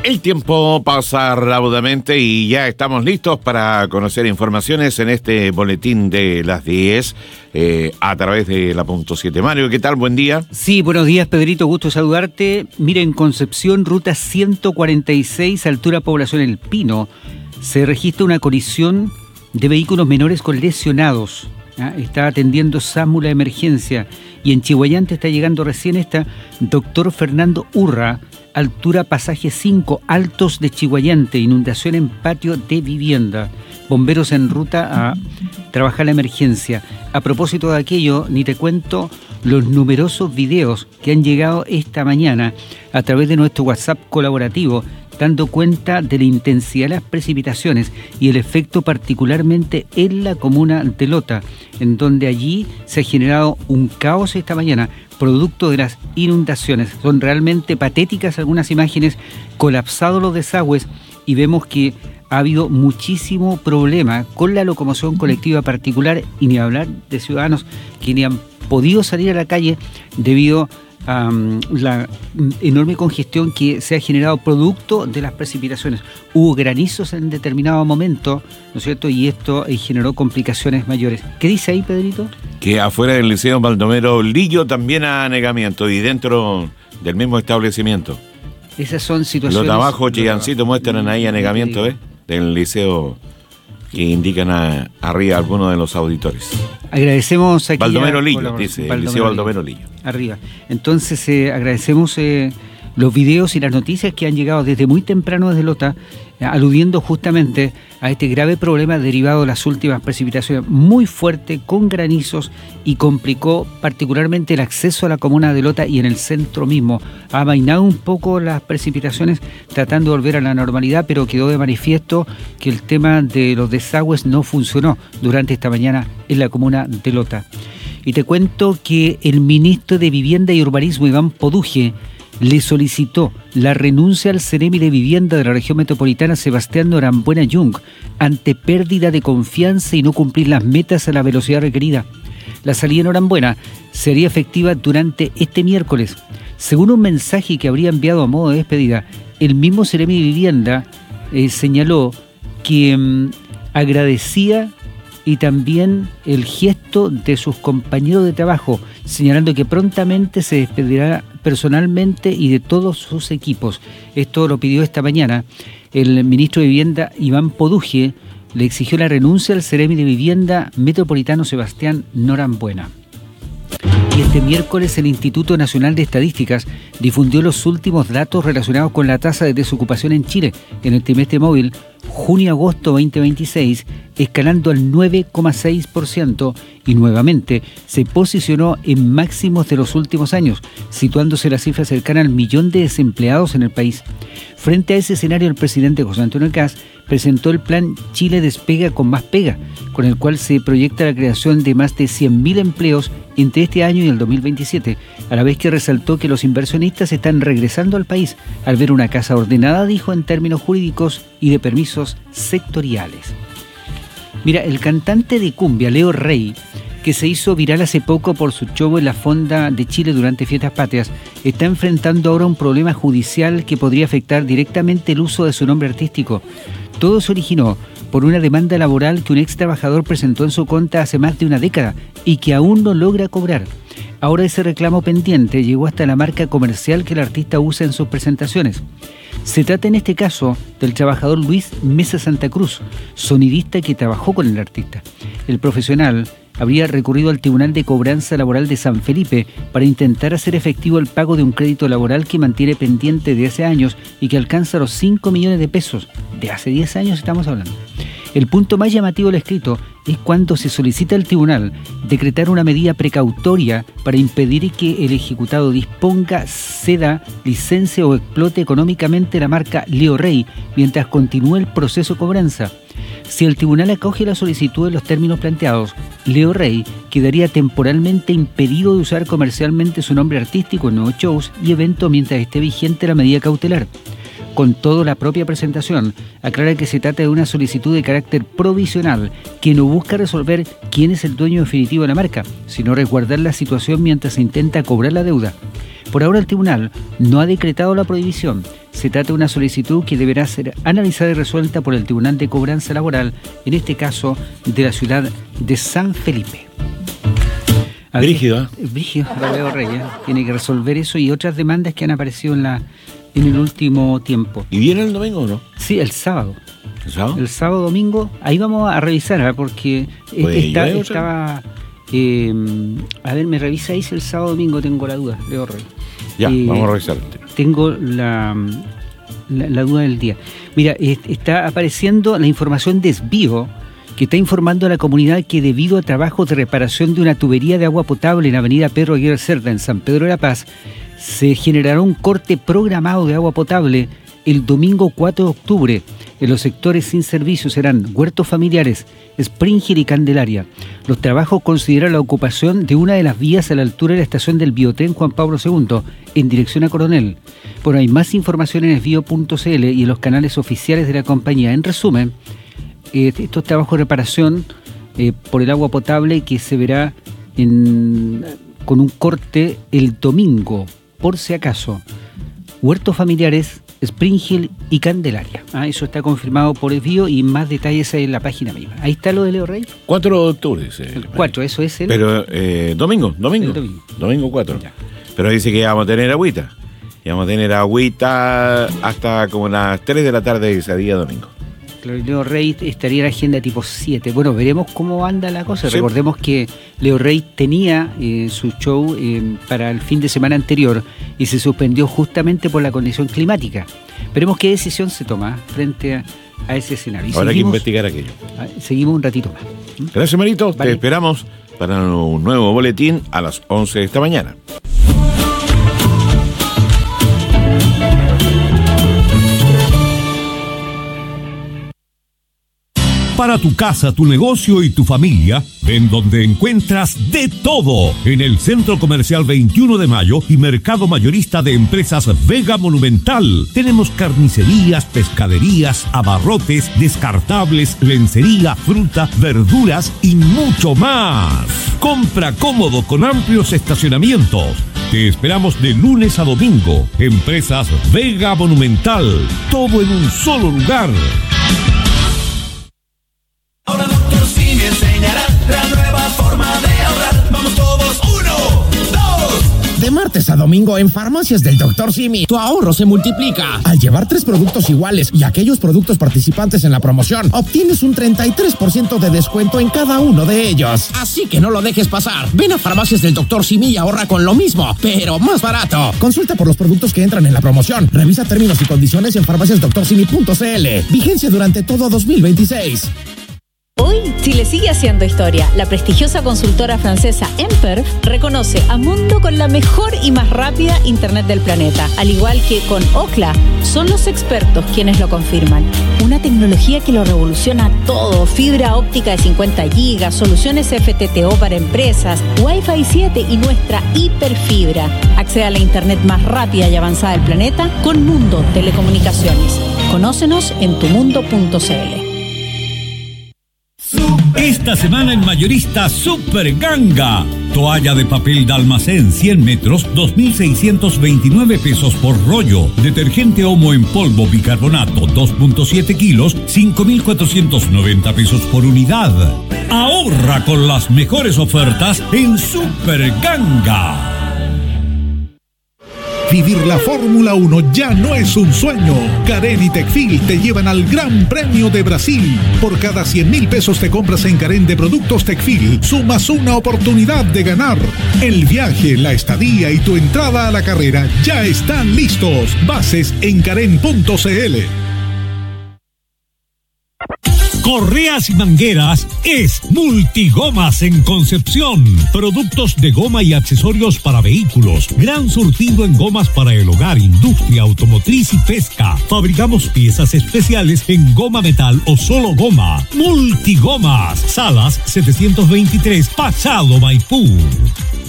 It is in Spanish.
El tiempo pasa rápidamente y ya estamos listos para conocer informaciones en este boletín de las 10 a través de la punto 7. Mario, ¿qué tal? Buen día. Sí, buenos días, Pedrito, gusto saludarte. Mira, en Concepción, ruta 146, altura población El Pino, se registra una colisión de vehículos menores con lesionados. Está atendiendo SAMU la emergencia. Y en Chihuayante está llegando recién doctor Fernando Urra, altura pasaje 5, Altos de Chihuayante, inundación en patio de vivienda. Bomberos en ruta a trabajar la emergencia. A propósito de aquello, ni te cuento los numerosos videos que han llegado esta mañana a través de nuestro WhatsApp colaborativo, dando cuenta de la intensidad de las precipitaciones y el efecto particularmente en la comuna de Lota, en donde allí se ha generado un caos esta mañana, producto de las inundaciones. Son realmente patéticas algunas imágenes, colapsados los desagües, y vemos que ha habido muchísimo problema con la locomoción colectiva particular, y ni hablar de ciudadanos que ni han podido salir a la calle debido a la enorme congestión que se ha generado producto de las precipitaciones. Hubo granizos en determinado momento, ¿no es cierto? Y esto generó complicaciones mayores. ¿Qué dice ahí, Pedrito? Que afuera del Liceo Baldomero Lillo también hay anegamiento y dentro del mismo establecimiento. Esas son situaciones... Los de abajo, Chillancito, muestran ahí anegamiento, ¿ves? Del liceo que indican arriba algunos de los auditores. Agradecemos aquí Baldomero Lillo, dice, el Liceo Baldomero Lillo. Arriba. Entonces agradecemos los videos y las noticias que han llegado desde muy temprano desde Lota, aludiendo justamente a este grave problema derivado de las últimas precipitaciones muy fuerte, con granizos, y complicó particularmente el acceso a la comuna de Lota y en el centro mismo. Ha amainado un poco las precipitaciones tratando de volver a la normalidad, pero quedó de manifiesto que el tema de los desagües no funcionó durante esta mañana en la comuna de Lota. Y te cuento que el ministro de Vivienda y Urbanismo, Iván Poduje, le solicitó la renuncia al Ceremi de Vivienda de la región metropolitana, Sebastián Norambuena Jung, ante pérdida de confianza y no cumplir las metas a la velocidad requerida. La salida de Norambuena sería efectiva durante este miércoles. Según un mensaje que habría enviado a modo de despedida, el mismo Ceremi de Vivienda señaló que agradecía y también el gesto de sus compañeros de trabajo, señalando que prontamente se despedirá personalmente y de todos sus equipos. Esto lo pidió esta mañana el ministro de Vivienda, Iván Poduje. Le exigió la renuncia al Ceremi de Vivienda metropolitano Sebastián Norambuena. Y este miércoles el Instituto Nacional de Estadísticas difundió los últimos datos relacionados con la tasa de desocupación en Chile en el trimestre móvil junio-agosto 2026, escalando al 9,6%, y nuevamente se posicionó en máximos de los últimos años, situándose la cifra cercana al 1.000.000 de desempleados en el país. Frente a ese escenario, el presidente José Antonio Kast presentó el plan Chile Despega con Más Pega, con el cual se proyecta la creación de más de 100.000 empleos entre este año y el 2027, a la vez que resaltó que los inversionistas están regresando al país al ver una casa ordenada, dijo, en términos jurídicos y de permisos sectoriales. Mira, el cantante de cumbia Leo Rey, que se hizo viral hace poco por su show en la Fonda de Chile durante Fiestas Patrias, está enfrentando ahora un problema judicial que podría afectar directamente el uso de su nombre artístico. Todo se originó por una demanda laboral que un ex trabajador presentó en su contra hace más de una década y que aún no logra cobrar. Ahora ese reclamo pendiente llegó hasta la marca comercial que el artista usa en sus presentaciones. Se trata en este caso del trabajador Luis Mesa Santa Cruz, sonidista que trabajó con el artista. El profesional habría recurrido al Tribunal de Cobranza Laboral de San Felipe para intentar hacer efectivo el pago de un crédito laboral que mantiene pendiente de hace años y que alcanza los 5 millones de pesos. De hace 10 años estamos hablando. El punto más llamativo del escrito es cuando se solicita al tribunal decretar una medida precautoria para impedir que el ejecutado disponga, ceda, licencie o explote económicamente la marca Leo Rey mientras continúe el proceso de cobranza. Si el tribunal acoge la solicitud en los términos planteados, Leo Rey quedaría temporalmente impedido de usar comercialmente su nombre artístico en nuevos shows y eventos mientras esté vigente la medida cautelar. Con todo, la propia presentación aclara que se trata de una solicitud de carácter provisional que no busca resolver quién es el dueño definitivo de la marca, sino resguardar la situación mientras se intenta cobrar la deuda. Por ahora el tribunal no ha decretado la prohibición. Se se trata de una solicitud que deberá ser analizada y resuelta por el Tribunal de Cobranza Laboral, en este caso de la ciudad de San Felipe. Brígido, Brígido, Leo Reyes. Tiene que resolver eso y otras demandas que han aparecido en el último tiempo. ¿Y viene el domingo o no? Sí, el sábado. ¿El sábado? El sábado, domingo. Ahí vamos a revisar, porque estaba... a ver, me revisáis el sábado, domingo, tengo la duda, Leo Reyes. Ya, vamos a revisar. Tengo la duda del día. Mira, está apareciendo la información desvío que está informando a la comunidad que debido a trabajos de reparación de una tubería de agua potable en Avenida Pedro Aguirre Cerda, en San Pedro de la Paz, se generará un corte programado de agua potable el domingo 4 de octubre. En los sectores sin servicio serán Huertos Familiares, Spring Hill y Candelaria. Los trabajos consideran la ocupación de una de las vías a la altura de la estación del Biotren Juan Pablo II, en dirección a Coronel. Bueno, hay más información en esbio.cl y en los canales oficiales de la compañía. En resumen, estos trabajos de reparación por el agua potable que se verá con un corte el domingo, por si acaso. Huertos Familiares, Spring Hill y Candelaria. Eso está confirmado por Esbio y más detalles en la página misma. Ahí está lo de Leo Rey. 4 de octubre. El 4, eso es el... Pero domingo. Domingo 4. Ya. Pero dice que vamos a tener agüita. Y vamos a tener agüita hasta como las 3 de la tarde de ese día domingo. Leo Rey estaría en la agenda tipo 7. Bueno, veremos cómo anda la cosa. Sí. Recordemos que Leo Rey tenía su show para el fin de semana anterior y se suspendió justamente por la condición climática. Veremos qué decisión se toma frente a ese escenario. Habrá que investigar aquello. Seguimos un ratito más. Gracias, Marito. Vale. Te esperamos para un nuevo boletín a las 11 de esta mañana. Para tu casa, tu negocio y tu familia, ven donde encuentras de todo. En el Centro Comercial 21 de Mayo y Mercado Mayorista de Empresas Vega Monumental. Tenemos carnicerías, pescaderías, abarrotes, descartables, lencería, fruta, verduras y mucho más. Compra cómodo con amplios estacionamientos. Te esperamos de lunes a domingo. Empresas Vega Monumental. Todo en un solo lugar. Ahora Dr. Simi enseñará la nueva forma de ahorrar. Vamos todos, 1, 2. De martes a domingo en Farmacias del Dr. Simi, tu ahorro se multiplica. Al llevar 3 productos iguales y aquellos productos participantes en la promoción, obtienes un 33% de descuento en cada uno de ellos. Así que no lo dejes pasar. Ven a Farmacias del Dr. Simi y ahorra con lo mismo, pero más barato. Consulta por los productos que entran en la promoción. Revisa términos y condiciones en farmaciasdrsimi.cl. Vigencia durante todo 2026. Hoy, Chile sigue haciendo historia. La prestigiosa consultora francesa Emperf reconoce a Mundo con la mejor y más rápida internet del planeta. Al igual que con Ookla, son los expertos quienes lo confirman. Una tecnología que lo revoluciona todo. Fibra óptica de 50 gigas, soluciones FTTO para empresas, Wi-Fi 7 y nuestra hiperfibra. Accede a la internet más rápida y avanzada del planeta con Mundo Telecomunicaciones. Conócenos en tumundo.cl. Esta semana en Mayorista Super Ganga. Toalla de papel de almacén 100 metros, 2.629 pesos por rollo. Detergente Omo en polvo bicarbonato 2.7 kilos, 5.490 pesos por unidad. Ahorra con las mejores ofertas en Super Ganga. Vivir la Fórmula 1 ya no es un sueño. Carén y Tecfil te llevan al Gran Premio de Brasil. Por cada 100.000 pesos te compras en Carén de productos Tecfil, sumas una oportunidad de ganar. El viaje, la estadía y tu entrada a la carrera ya están listos. Bases en carén.cl. Correas y mangueras es Multigomas en Concepción. Productos de goma y accesorios para vehículos. Gran surtido en gomas para el hogar, industria, automotriz y pesca. Fabricamos piezas especiales en goma metal o solo goma. Multigomas. Salas 723, Pasado Maipú.